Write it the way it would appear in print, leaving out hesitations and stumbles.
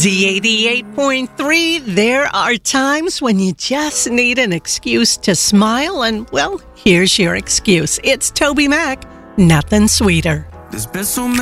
Z88.3, there are times when you just need an excuse to smile, and, well, here's your excuse. It's Toby Mac, Nothing Sweeter. There's been so many